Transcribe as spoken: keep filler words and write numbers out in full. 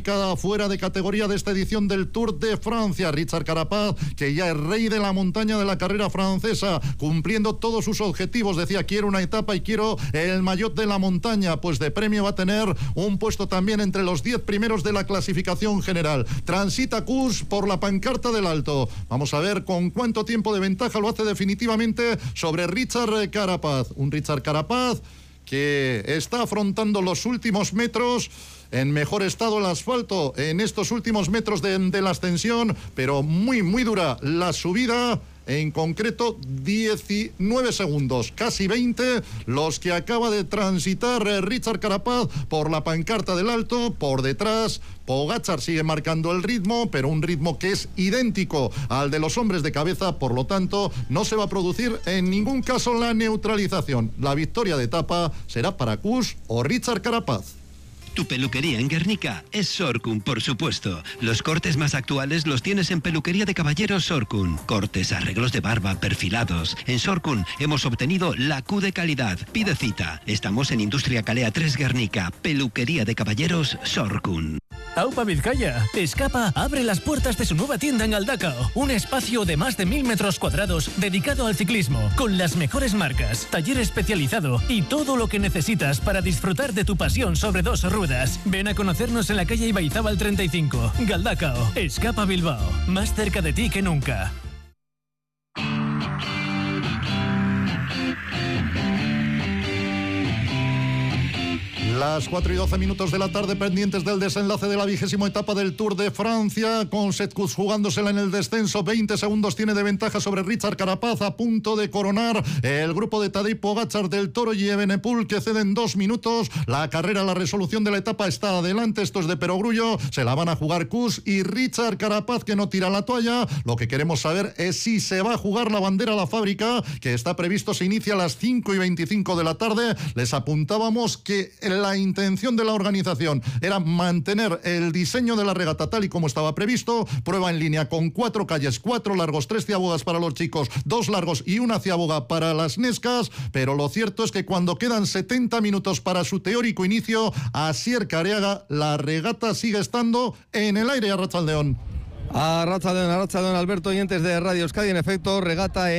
marca fuera de categoría de esta edición del Tour de Francia. Richard Carapaz, que ya es rey de la montaña de la carrera francesa, cumpliendo todos sus objetivos. Decía, quiero una etapa y quiero el maillot de la montaña. Pues de premio va a tener un puesto también entre los diez primeros de la clasificación general. Transita Kuss por la pancarta del Alto. Vamos a ver con cuánto tiempo de ventaja lo hace definitivamente sobre Richard Carapaz. Un Richard Carapaz que está afrontando los últimos metros en mejor estado el asfalto en estos últimos metros de, de la ascensión, pero muy, muy dura la subida. En concreto, diecinueve segundos, casi veinte, los que acaba de transitar Richard Carapaz por la pancarta del Alto. Por detrás, Pogačar sigue marcando el ritmo, pero un ritmo que es idéntico al de los hombres de cabeza. Por lo tanto, no se va a producir en ningún caso la neutralización. La victoria de etapa será para Kuss o Richard Carapaz. Tu peluquería en Guernica es Sorcun, por supuesto. Los cortes más actuales los tienes en Peluquería de Caballeros Sorcun. Cortes, arreglos de barba, perfilados. En Sorcun hemos obtenido la Q de calidad. Pide cita. Estamos en Industria Calea tres Guernica. Peluquería de Caballeros Sorcun. Aupa Vizcaya. Escapa abre las puertas de su nueva tienda en Galdacao. Un espacio de más de mil metros cuadrados dedicado al ciclismo, con las mejores marcas, taller especializado y todo lo que necesitas para disfrutar de tu pasión sobre dos ruedas. Ven a conocernos en la calle Ibaizábal treinta y cinco. Galdacao. Escapa Bilbao. Más cerca de ti que nunca. Las cuatro y doce minutos de la tarde, pendientes del desenlace de la vigésima etapa del Tour de Francia, con Sepp Kuss jugándosela en el descenso. veinte segundos tiene de ventaja sobre Richard Carapaz, a punto de coronar el grupo de Tadej Pogačar del Toro y Evenepoel, que ceden dos minutos. La carrera, la resolución de la etapa está adelante. Esto es de perogrullo. Se la van a jugar Kuss y Richard Carapaz, que no tira la toalla. Lo que queremos saber es si se va a jugar la bandera a la fábrica, que está previsto se inicia a las cinco y veinticinco de la tarde. Les apuntábamos que la intención de la organización era mantener el diseño de la regata tal y como estaba previsto. Prueba en línea con cuatro calles, cuatro largos, tres ciabogas para los chicos, dos largos y una ciaboga para las nescas. Pero lo cierto es que cuando quedan setenta minutos para su teórico inicio, Asier Careaga, la regata sigue estando en el aire. Arratsaldeon. Arratsaldeon, Arratsaldeon, Alberto, oyentes de Radio Euskadi. En efecto, regata